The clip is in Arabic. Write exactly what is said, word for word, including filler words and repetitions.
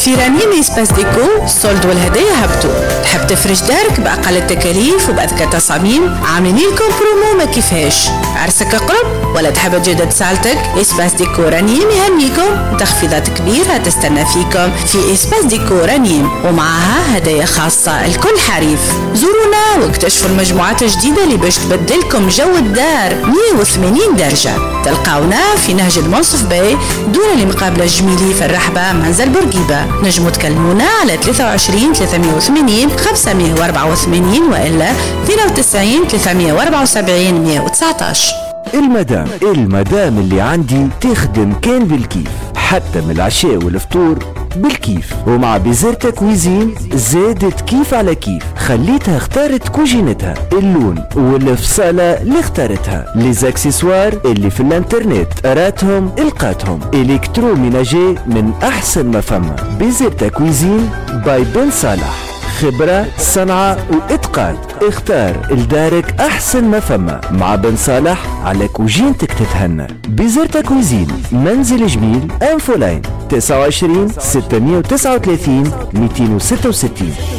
في رنيم إسباس ديكو الصولد والهدايا هبطوا. تحب تفرش دارك بأقل التكاليف وبأذكى تصاميم؟ عاملين لكم برومو ما كيفاش. عرسك قرب ولا تحب تجدد سالتك؟ إسباس ديكو رنيم يهنيكم تخفيضات كبيرة تستنى فيكم في إسباس ديكو رنيم، ومعها هدايا خاصة الكل حريف. زورونا واكتشفوا المجموعات الجديدة اللي باش تبدلكم جو الدار مية وثمانين درجة. تلقاونا في نهج المنصف باي دون اللي مقابلة الجميلي في الرحبة منزل بورقيبة. نجموا تكلمونا على ثلاثة وعشرين ثلاثمية وثمانين خمسمية وأربعة وثمانين وإلا اثنين وتسعين ثلاثمية وأربعة وسبعين مية وتسعطاش. المدام المدام اللي عندي تخدم كان بالكيف، حتى من العشاء والفطور بالكيف. ومع بيزرتا كويزين زادت كيف على كيف، خليتها اختارت كوجينتها، اللون والفصالة اللي اختارتها، ليزاكسسوار اللي في الانترنت راتهم القاتهم، الكترو ميناجي من احسن ما فما. بيزرتا كويزين باي بن صالح، خبرة صنعة واتقان. اختار لدارك احسن ما فما مع بن صالح على كوجينتك تتهنى. بيزرتا كويزين منزل جميل انفولاين تسعة وعشرين ستمية وتسعة وثلاثين مئتين وستة وستين.